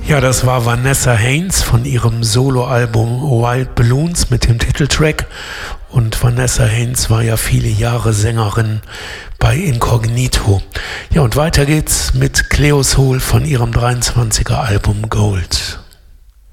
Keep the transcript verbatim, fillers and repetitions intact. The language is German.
Ja, das war Vanessa Haynes von ihrem Soloalbum Wild Balloons mit dem Titeltrack. Und Vanessa Haynes war ja viele Jahre Sängerin bei Incognito. Ja, und weiter geht's mit Cleo Sol von ihrem dreiundzwanziger Album Gold.